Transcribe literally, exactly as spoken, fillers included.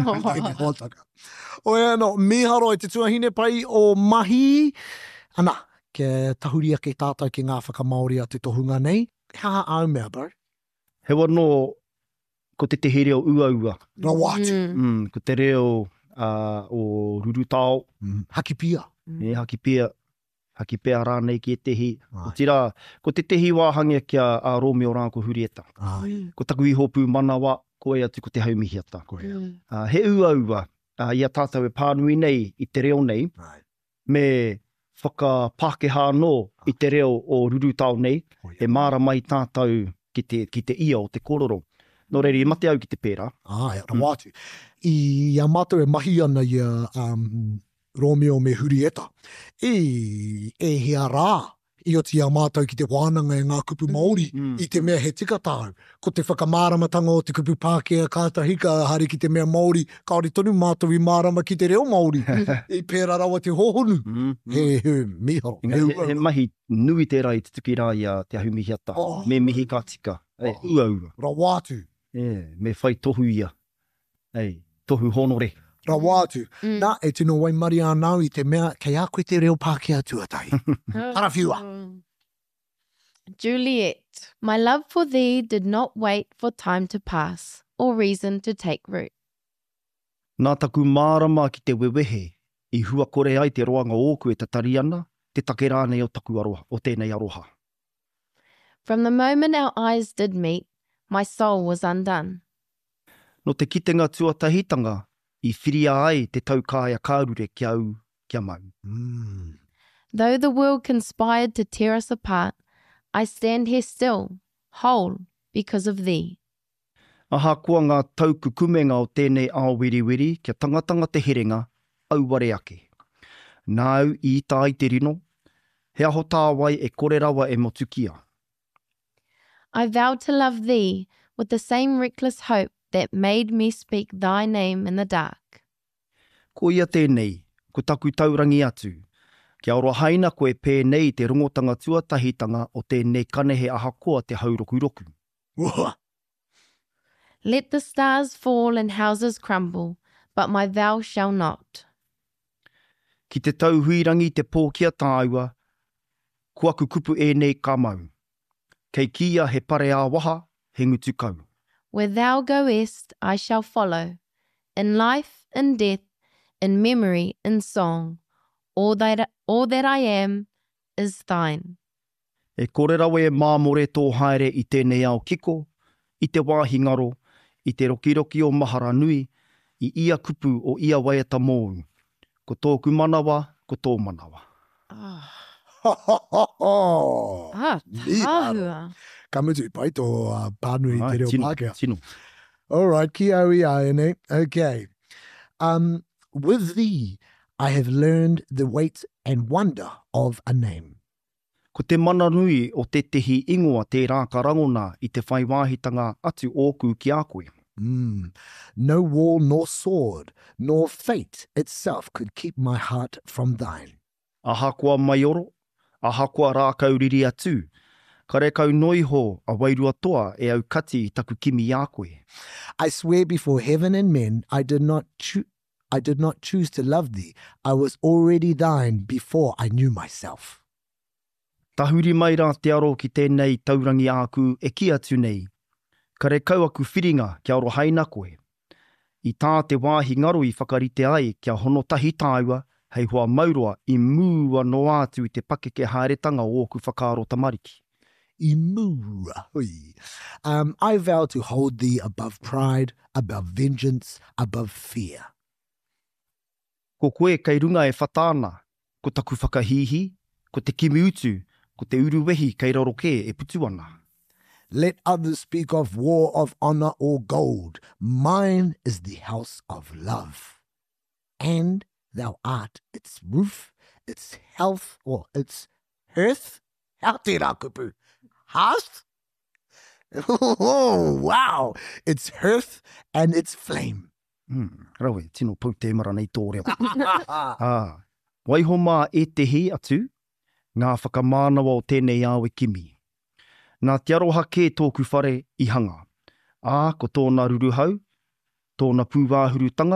Tēnei hōtaka. O ea no, miharo e te tuahine pai o mahi. Ana, ke tahuria ke tātou ki ngā whakamāori a te tohunga nei. Hea au mea, bro? He wano, ko te te reo ua ua. Ra wātu. Mm. Mm, ko te reo uh, o Rurutao. Mm. Haki pia. E haki pia. Haki pia rānei ki e tehi. Ai. Ko tira, ko te tehi wāhangia kia a Romeo Rānko Hurieta. Ai, Ko taku i hopu manawa, ko e atu ko te haumihiata. ko ea. Mm. Uh, he ua ua, uh, ia tātou e pānui nei i te reo nei, Ai, me whakapākeha no i te reo o Rurutao nei, ko ea. e māra mai tātou ki te, ki te ia o te kororo. Nō reiri, mate au ki te pērā. Ai, ra wātu. I a mātou e mahi ana i a um, Romeo me Hurieta. E, e hea rā. I o ti a mātou ki te wānanga e ngā kupu Māori. Mm. I te mea he tika tāu. Ko te whakamāramatanga o te kupu Pākehā kātahika hari ki te mea Māori. Kaori tonu mātou i mārama ki te reo Māori. I pērā rawa te hohonu. Mm. He, he, miharo. He, he, he mahi nui tērā i te tuki rā i a te ahumihiata. Oh. Me mihi ka tika. Ei, Oh. ua ua. Ra wātu. E, me whai tohu ia. Ei, tohu honore. Ra wātu. Mm. Nā, e tino wai mari anau i te mea, kei a koe te reo Pākehā tuatai. Tarawhiua. Mm. Juliet, my love for thee did not wait for time to pass or reason to take root. Nā taku mārama ki te wewehe, i hua kore ai te roanga ōku e tatari ana, te take rānei o taku aroha, o tēnei aroha. From the moment our eyes did meet, my soul was undone. No te kitenga tuatahitanga, i whiria ai te taukāia kārure kia au, kia mau. Mm. Though the world conspired to tear us apart, I stand here still, whole, because of thee. Aha kua ngā tauku kumenga o tēnei ao wiriwiri, kia tangatanga te herenga, auware ake. Nāu i tā i te rino, he aho tāwai e kore rawa e motukia. I vow to love thee with the same reckless hope that made me speak thy name in the dark. Ko ia tēnei, ko taku taurangi atu. Kia ora haina koe pēnei te rongotanga tuatahitanga o tēnei kanehe aha koa te hauroku-roku. Ua. Let the stars fall and houses crumble, but my vow shall not. Ki te tauhuirangi te pōkia tāua, kua kukupu e nei ka mau. Kei kia he pare ā waha, he ngutu kau. Where thou goest, I shall follow. In life, in death, in memory, in song. All that, all that I am is thine. E kore rawe e māmore tō haere i tēnei ao kiko, i te wāhi ngaro, i te rokiroki o mahara nui, i ia kupu o ia waiata mōu. Ko tōku manawa, ko tō manawa. Ah, Ha, ha, ha, ha. ah Miharo. tahua. Ka mutu pai tō uh, pānui Ai, te reo tino, Pākehā. tino. All right, ki au i aene. Okay. Um, with thee, I have learned the weight and wonder of a name. Ko te mana nui o te tehi ingoa te rā karangona i te whai wāhitanga atu ōku ki a koe. Mm. No wall nor sword, nor fate itself could keep my heart from thine. Aha kua mai oro, aha kua rākau riri atu. Kare kau noiho a wairua toa e au kati i taku kimi a koe. I swear before heaven and men, I did not choo- I did not choose to love thee. I was already thine before I knew myself. Tahuri mai rā te aro ki tēnei taurangi āku e ki atu nei. Kare kau aku whiringa kia oro haina koe. I tā te wāhi ngaro i whakarite ai kia hono tahi tāua, hei hoa maurua i mūua no atu i te pakeke haeretanga o ōku whakaaro tamariki. Imu, hui. Um, I vow to hold thee above pride, above vengeance, above fear. Ko koe kei runga e whatāna, ko taku whakahihi, ko te kimi utu, ko te uruwehi kei roroke e putu ana. Let others speak of war of honor or gold. Mine is the house of love. And thou art its roof, its health, or its hearth. How te rā kupu? Hearth? Oh, wow. Its hearth and its flame. Hmm, rawe, tino pau te mara nei tō reo. ah, waiho mā e te hi atu, ngā whakamānawa o tēnei awe kimi. Nā te aroha kē tōku whare i hanga. Ā, ko tōna ruruhau, tōna pūwāhurutanga,